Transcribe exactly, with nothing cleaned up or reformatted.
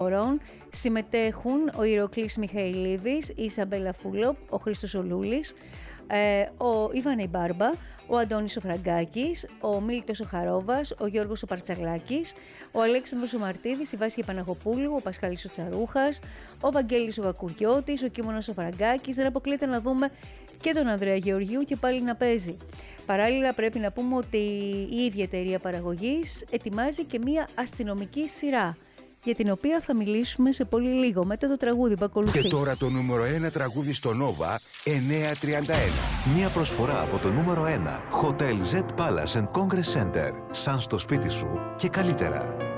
χωρών. Συμμετέχουν ο Ηρακλής Μιχαηλίδης, η Ισαμπέλα Φούλοπ, ο Χρήστος Ολούλης, ο Ιβανέη Μπάρμπα, ο Αντώνης ο Φραγκάκης, ο Μίλτος ο Χαρόβας, ο Γιώργος ο Παρτσαγλάκης, ο Αλέξανδρος ο Μαρτίδης, η Βάσια Παναγοπούλου, ο Πασχάλης ο Τσαρούχας, ο Βαγγέλης ο Κακουριώτης, ο Κίμωνος ο Φραγκάκης. Δεν αποκλείεται να δούμε και τον Ανδρέα Γεωργίου και πάλι να παίζει. Παράλληλα πρέπει να πούμε ότι η ίδια εταιρεία παραγωγής ετοιμάζει και μία αστυνομική σειρά, για την οποία θα μιλήσουμε σε πολύ λίγο, μετά το τραγούδι που ακολουθεί. Και τώρα το νούμερο ένα τραγούδι στο Nova εννιακόσια τριάντα ένα. Μία προσφορά από το νούμερο ένα. Hotel Z Palace and Congress Center. Σαν στο σπίτι σου και καλύτερα.